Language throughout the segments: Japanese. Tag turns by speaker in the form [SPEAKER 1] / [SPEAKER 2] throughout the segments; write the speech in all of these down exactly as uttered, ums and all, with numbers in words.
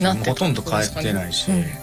[SPEAKER 1] ほとんど帰ってないし、うんうん、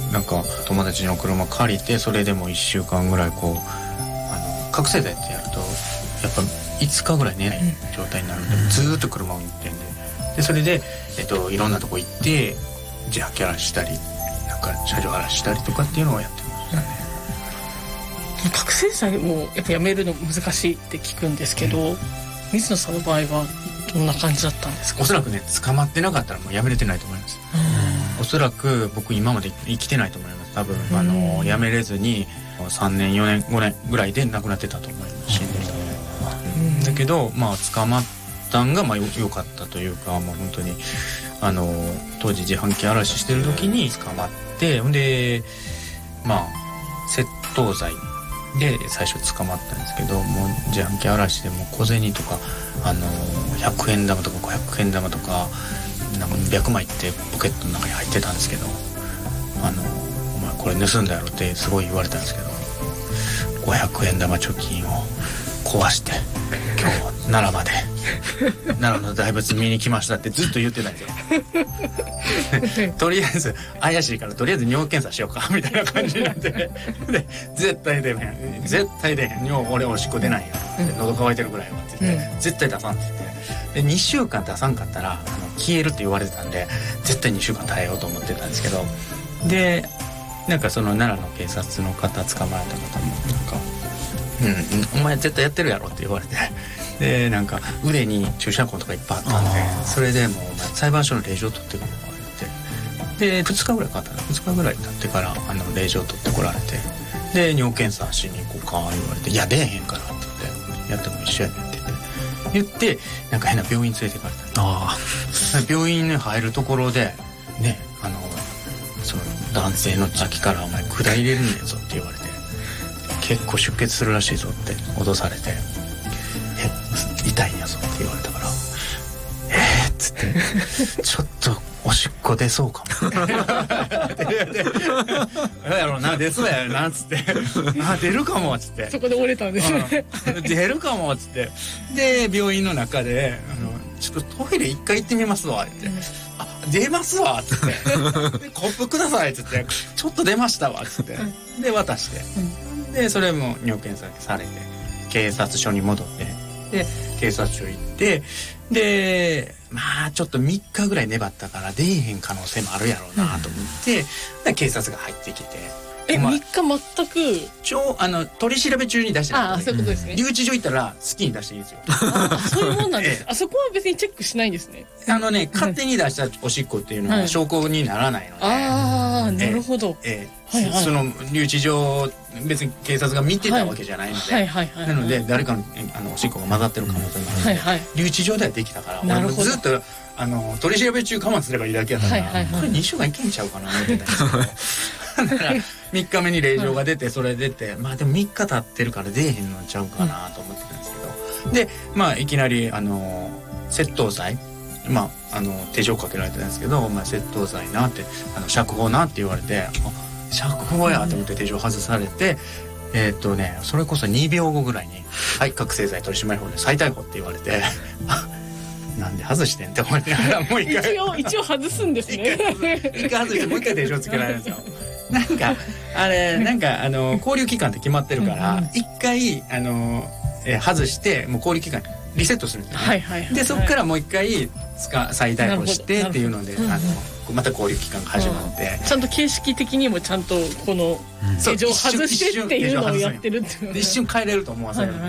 [SPEAKER 1] なんか友達の車借りてそれでもいっしゅうかんぐらいこうあの覚醒剤ってやるとやっぱいつかぐらい寝ない状態になるんで、うん、ずーっと車を運転ででそれで、えっと、いろんなとこ行って自販機荒らしたりなんか車両荒らしたりとかっていうのをやってましたね。
[SPEAKER 2] 覚醒剤もやっぱやめるの難しいって聞くんですけど、うん、水野さんの場合はどんな感じだったんですか？
[SPEAKER 1] おそらくね捕まってなかったらもうやめれてないと思います。おそらく僕今まで生きてないと思います。多分あのやめれずにさんねんよねんごねんぐらいで亡くなってたと思います。死んでた、うん、だけどまあ捕まったんがまあ よ, よかったというか、まあ、本当にあの当時自販機荒らししてる時に捕まってほんでまあ窃盗罪で最初捕まったんですけどもう自販機荒らしでも小銭とかあのひゃくえん玉とかごひゃくえん玉とか何百枚ってポケットの中に入ってたんですけどあのお前これ盗んだやろってすごい言われたんですけどごひゃくえん玉貯金を壊して今日奈良まで奈良の大仏見に来ましたってずっと言ってたんですよとりあえず怪しいからとりあえず尿検査しようかみたいな感じになってで絶対出へん絶対出へん尿俺おしっこ出ないよって喉乾いてるぐらいはって言って、うん、絶対出さんって言ってでにしゅうかん出さんかったらあの消えるって言われてたんで絶対にしゅうかん耐えようと思ってたんですけどでなんかその奈良の警察の方捕まえた方もなんかうん、お前絶対やってるやろって言われてでなんか腕に注射痕とかいっぱいあったんでそれでもう裁判所の令状取ってくるって言われてでふつかぐらいかかったふつかぐらい経ってからあの令状取ってこられてで尿検査しに行こうか言われていや出えへんからって言ってやっても一緒やねんって言って言ってなんか変な病院連れて行かれたあ病院に入るところでねあのその男性の先からお前管入れるねんぞって言われて結構出血するらしいぞって脅されてえ痛いんやぞって言われたからえーっつってちょっとおしっこ出そうかもって言ってどうやろうな出そうやよなっつってあ出るかもっつって
[SPEAKER 2] そこで折れたんですね
[SPEAKER 1] 出るかもっつってで病院の中であのちょっとトイレ一回行ってみますわって、うん、あ出ますわっつってコップくださいっつってちょっと出ましたわっつってで渡して、うんでそれも尿検査されて警察署に戻ってで警察署行ってでまあちょっとみっかぐらい粘ったから出えへん可能性もあるやろうなと思って、うん、警察が入ってきて
[SPEAKER 2] え、まあ、みっか全く
[SPEAKER 1] 超あの取り調べ中に出してない。
[SPEAKER 2] ああそういうことですね。
[SPEAKER 1] 留置所行ったら好きに出していいですよ。
[SPEAKER 2] あそういうもんなんです。ええ、あそこは別にチェックしないんですね。
[SPEAKER 1] あのね勝手に出したおしっこっていうのは証拠にならないので、はい、
[SPEAKER 2] ああなるほど。
[SPEAKER 1] ええはいはい、その留置所別に警察が見てたわけじゃないので、はいはいはいはい、なので誰かのあのおしっこが混ざってる可能性もあるので、はいはい、留置所ではできたから俺もずっとあの取り調べ中我慢すればいいだけやったから、はいはいはい、これにしゅうかんいけんちゃうかな思ってたんですけどだからみっかめに令状が出てそれ出てまあでもみっか経ってるから出えへんのちゃうかなと思ってたんですけどでまあいきなりあの窃盗罪まああの手錠かけられてたんですけど、まあ、窃盗罪なってあの釈放なって言われてあ釈放やと思って手錠外されて、うん、えっとねそれこそにびょうごぐらいにはい覚醒剤取締法で再逮捕って言われてなんで外してんって思いながらもう一回
[SPEAKER 2] 一応一応外すんですね
[SPEAKER 1] 一回外してもう一回手錠つけられるんですよなんかあれなんかあの勾留期間って決まってるから一回あのえ外してもう勾留期間リセットするんですよね、はいはいはいはい、でそこからもう一回再逮捕してっていうのであのまた勾留期間が始まって、
[SPEAKER 2] うん、ちゃんと形式的にもちゃんとこの手錠外してっていうのをやってるっていう、
[SPEAKER 1] 一瞬帰れると思わせる、はいはい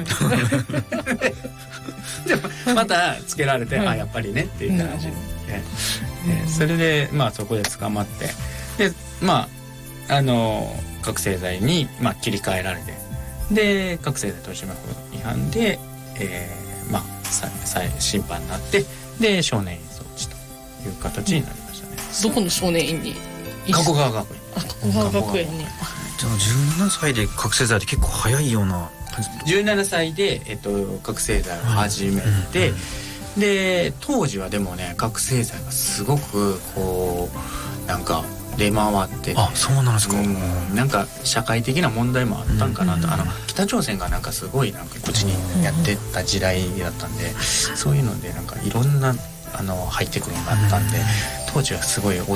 [SPEAKER 1] 、でまたつけられて、はい、あやっぱりねっていう感じで、うん、それでまあそこで捕まってでまああの覚醒剤に、まあ、切り替えられてで覚醒剤取締法違反で、えー、まあ審判になってで少年院送致という形になりましたね、
[SPEAKER 2] うん、どこの少年院に
[SPEAKER 1] 加古川学園
[SPEAKER 2] あ加古川学園に
[SPEAKER 3] じゃあじゅうななさいで覚醒剤って結構早いような感じ
[SPEAKER 1] じゅうななさいで、えっと、覚醒剤を始めて、うんうんうん、で当時はでもね覚醒剤がすごくこうなんか出回ってて
[SPEAKER 3] あそうなんですか、うん、
[SPEAKER 1] なんか社会的な問題もあったんかなと、うんうん、あの北朝鮮がなんかすごいなんかこっちにやってた時代だったんで、うんうん、そういうのでなんかいろんなあの入ってくるようになったんで、当時はすごい